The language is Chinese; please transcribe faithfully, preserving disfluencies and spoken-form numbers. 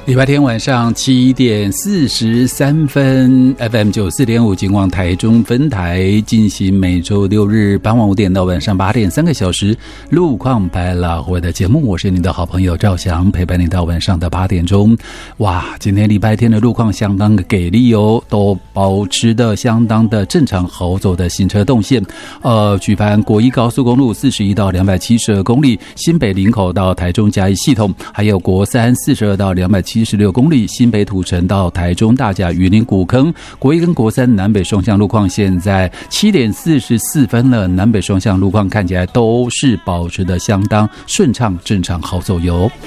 礼拜天晚上七点四十三分 ，F M 九四点五金广台中分台进行每周六日傍晚五点到晚上八点三个小时路况百老汇的节目。我是你的好朋友赵翔，陪伴你到晚上的八点钟。哇，今天礼拜天的路况相当的给力哦，都保持的相当的正常好走的行车动线。呃，举凡国一高速公路四十一到两百七十二公里，新北林口到台中嘉义系统，还有国三四十二到两百七十六公里，新北土城到台中大甲云林古坑，国一跟国三南北双向路况现在七点四十四分了，南北双向路况看起来都是保持的相当顺畅正常好走油。